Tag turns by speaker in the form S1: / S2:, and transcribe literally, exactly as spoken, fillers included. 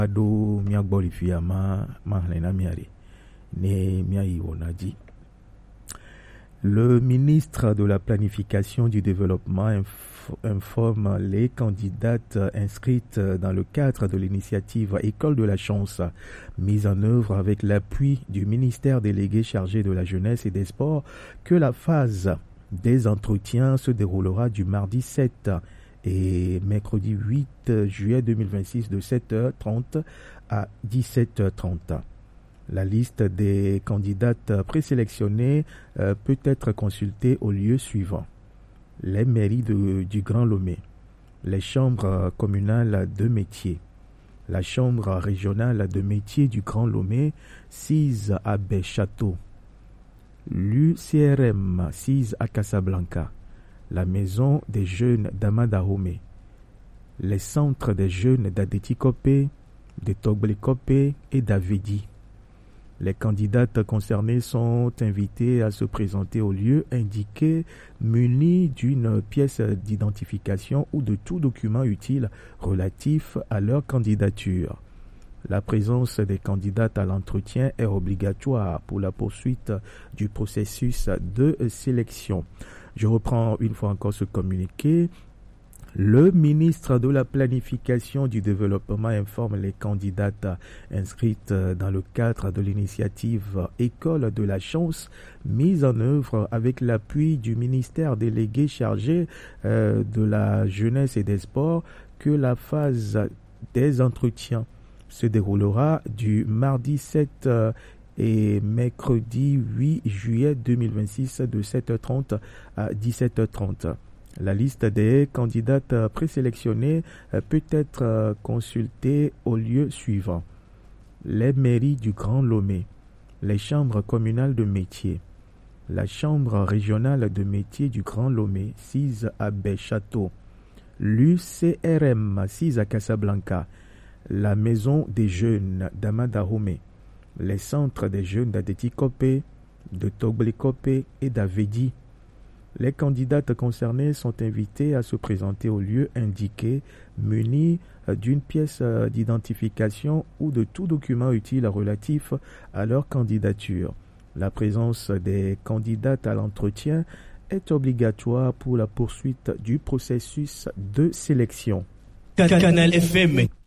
S1: Ado miagbolifi ma mahlena miari ne miai onadi. Le ministre de la Planification du Développement inf- informe les candidates inscrites dans le cadre de l'initiative École de la Chance, mise en œuvre avec l'appui du ministère délégué chargé de la Jeunesse et des Sports, que la phase des entretiens se déroulera du mardi sept et mercredi huit juillet deux mille vingt-six de sept heures trente à dix-sept heures trente. La liste des candidates présélectionnées euh, peut être consultée au lieu suivant: les mairies de, du Grand Lomé, les chambres communales de métiers, la chambre régionale de métiers du Grand Lomé, sise à Baie-Château, l'U C R M, sise à Casablanca, la maison des jeunes d'Amadahomé, les centres des jeunes d'Adétikopé, de Togblekopé et d'Avedi. Les candidates concernées sont invitées à se présenter au lieu indiqué munis d'une pièce d'identification ou de tout document utile relatif à leur candidature. La présence des candidates à l'entretien est obligatoire pour la poursuite du processus de sélection. Je reprends une fois encore ce communiqué. Le ministre de la Planification du Développement informe les candidates inscrites dans le cadre de l'initiative École de la Chance, mise en œuvre avec l'appui du ministère délégué chargé euh, de la Jeunesse et des Sports, que la phase des entretiens se déroulera du mardi sept euh, et mercredi huit juillet deux mille vingt-six de sept heures trente à dix-sept heures trente. La liste des candidates présélectionnées peut être consultée au lieu suivant: les mairies du Grand Lomé, les chambres communales de métiers, la chambre régionale de métiers du Grand Lomé, sise à Baie-Château, l'U C R M, sise à Casablanca, la maison des jeunes d'Amadahomé, les centres des jeunes d'Adétikopé, de Togblekopé et d'Avedi. Les candidates concernées sont invitées à se présenter au lieu indiqué munis d'une pièce d'identification ou de tout document utile relatif à leur candidature. La présence des candidates à l'entretien est obligatoire pour la poursuite du processus de sélection.
S2: Canal F M